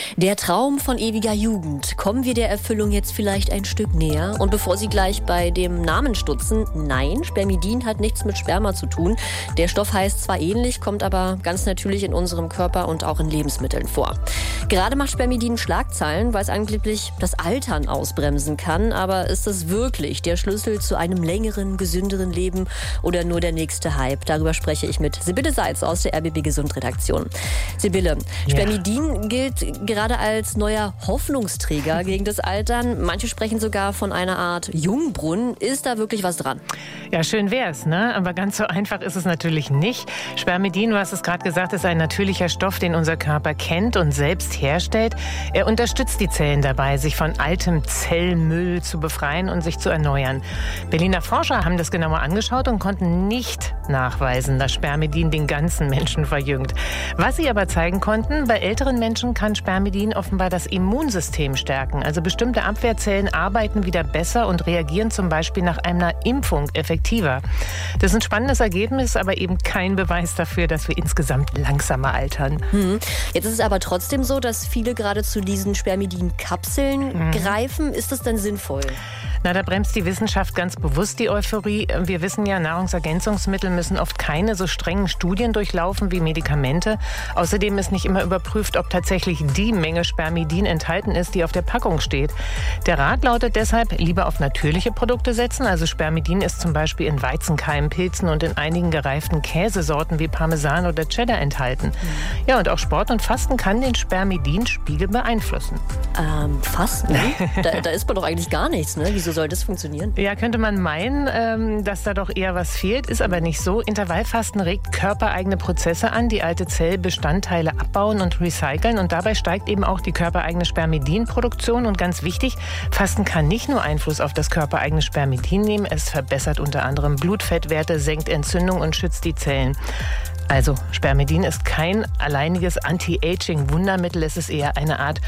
Der Traum von ewiger Jugend. Kommen wir der Erfüllung jetzt vielleicht ein Stück näher? Und bevor Sie gleich bei dem Namen stutzen, nein, Spermidin hat nichts mit Sperma zu tun. Der Stoff heißt zwar ähnlich, kommt aber ganz natürlich in unserem Körper und auch in Lebensmitteln vor. Gerade macht Spermidin Schlagzeilen, weil es angeblich das Altern ausbremsen kann. Aber ist das wirklich der Schlüssel zu einem längeren, gesünderen Leben oder nur der nächste Hype? Darüber spreche ich mit Sibylle Seitz aus der RBB Gesund Redaktion. Sibylle, Spermidin gilt gerade als neuer Hoffnungsträger gegen das Altern. Manche sprechen sogar von einer Art Jungbrunnen. Ist da wirklich was dran? Ja, schön wär's, ne? Aber ganz so einfach ist es natürlich nicht. Spermidin, du hast es gerade gesagt, ist ein natürlicher Stoff, den unser Körper kennt und selbst herstellt. Er unterstützt die Zellen dabei, sich von altem Zellmüll zu befreien und sich zu erneuern. Berliner Forscher haben das genauer angeschaut und konnten nicht nachweisen, dass Spermidin den ganzen Menschen verjüngt. Was sie aber zeigen konnten, bei älteren Menschen kann Spermidin offenbar das Immunsystem stärken. Also bestimmte Abwehrzellen arbeiten wieder besser und reagieren zum Beispiel nach einer Impfung effektiver. Das ist ein spannendes Ergebnis, aber eben kein Beweis dafür, dass wir insgesamt langsamer altern. Jetzt ist es aber trotzdem so, dass viele gerade zu diesen Spermidin-Kapseln greifen. Ist das denn sinnvoll? Na, da bremst die Wissenschaft ganz bewusst die Euphorie. Wir wissen ja, Nahrungsergänzungsmittel müssen oft keine so strengen Studien durchlaufen wie Medikamente. Außerdem ist nicht immer überprüft, ob tatsächlich die Menge Spermidin enthalten ist, die auf der Packung steht. Der Rat lautet deshalb, lieber auf natürliche Produkte setzen. Also Spermidin ist zum Beispiel in Weizenkeimpilzen und in einigen gereiften Käsesorten wie Parmesan oder Cheddar enthalten. Ja, und auch Sport und Fasten kann den Spermidinspiegel beeinflussen. Fasten? Da isst man doch eigentlich gar nichts, ne? Wieso soll das funktionieren? Ja, könnte man meinen, dass da doch eher was fehlt, ist aber nicht so. Intervallfasten regt körpereigene Prozesse an, die alte Zellbestandteile abbauen und recyceln und dabei steigt eben auch die körpereigene Spermidinproduktion und ganz wichtig, Fasten kann nicht nur Einfluss auf das körpereigene Spermidin nehmen, es verbessert unter anderem Blutfettwerte, senkt Entzündung und schützt die Zellen. Also, Spermidin ist kein alleiniges Anti-Aging-Wundermittel, es ist eher eine Art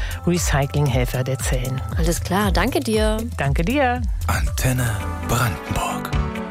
Recyclinghelfer der Zellen. Alles klar, danke dir. Danke dir. Antenne Brandenburg.